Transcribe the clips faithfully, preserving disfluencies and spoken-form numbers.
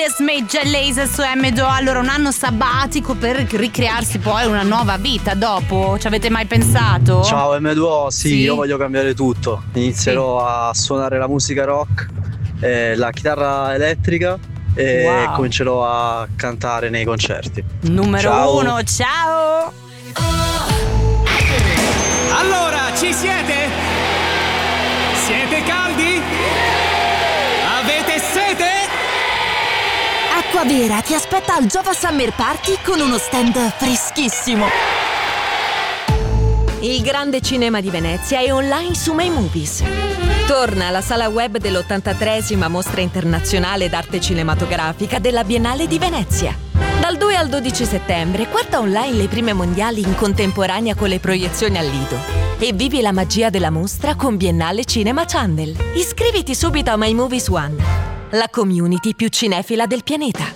Smage Laser su M due O. Allora, un anno sabbatico per ricrearsi poi una nuova vita dopo. Ci avete mai pensato? Ciao M due O, sì, Sì. io voglio cambiare tutto. Inizierò sì. a suonare la musica rock, eh, la chitarra elettrica e wow. comincerò a cantare nei concerti. Numero ciao. uno, ciao! Allora, ci siete? Siete caldi? Avete sete? Acquavera ti aspetta al Jova Summer Party con uno stand freschissimo. Il grande cinema di Venezia è online su My Movies. Torna alla sala web dell'ottantatreesima Mostra Internazionale d'Arte Cinematografica della Biennale di Venezia. Dal due al dodici settembre guarda online le prime mondiali in contemporanea con le proiezioni al Lido e vivi la magia della mostra con Biennale Cinema Channel. Iscriviti subito a My Movies One, la community più cinefila del pianeta.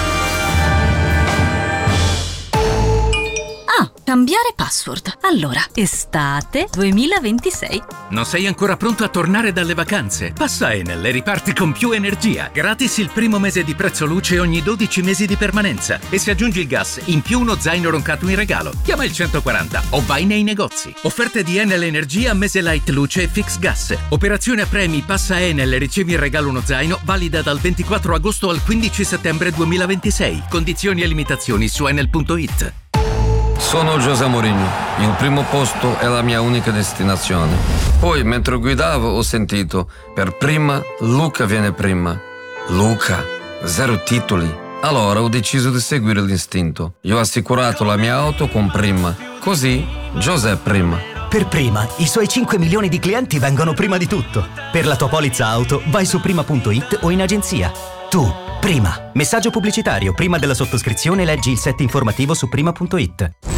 Ah, cambiare password. Allora, estate duemilaventisei. Non sei ancora pronto a tornare dalle vacanze? Passa Enel e riparti con più energia. Gratis il primo mese di prezzo luce ogni dodici mesi di permanenza. E se aggiungi il gas, in più uno zaino roncato in regalo. Chiama il centoquaranta o vai nei negozi. Offerte di Enel Energia, mese light luce e fix gas. Operazione a premi, passa Enel e ricevi in regalo uno zaino, valida dal ventiquattro agosto al quindici settembre duemilaventisei. Condizioni e limitazioni su enel punto it. Sono José Mourinho, il primo posto è la mia unica destinazione. Poi, mentre guidavo, ho sentito, per prima, Luca viene prima. Luca, zero titoli. Allora ho deciso di seguire l'istinto. Io ho assicurato la mia auto con Prima. Così, José prima. Per Prima, i suoi cinque milioni di clienti vengono prima di tutto. Per la tua polizza auto, vai su prima punto it o in agenzia. Tu, Prima. Messaggio pubblicitario. Prima della sottoscrizione leggi il set informativo su prima punto it.